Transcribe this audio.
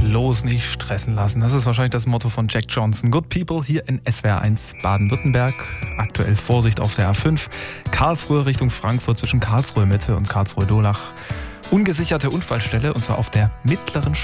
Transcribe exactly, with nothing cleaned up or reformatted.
bloß nicht stressen lassen. Das ist wahrscheinlich das Motto von Jack Johnson. Good People hier in S W R eins Baden-Württemberg. Aktuell Vorsicht auf der A fünf. Karlsruhe Richtung Frankfurt zwischen Karlsruhe Mitte und Karlsruhe Dolach. Ungesicherte Unfallstelle und zwar auf der mittleren